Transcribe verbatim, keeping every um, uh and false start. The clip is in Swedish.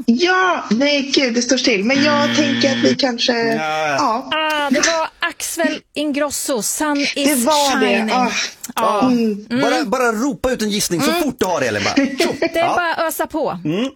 Ja, nej gud, det står still. Men jag tänker att vi kanske... Ja. ja. Ah, det var Axel Ingrosso, Sun is det var shining. Det. Ah. Ah. Mm. Bara, bara ropa ut en gissning så mm. fort du har det, eller bara. Det är ja. bara ösa på. Mm.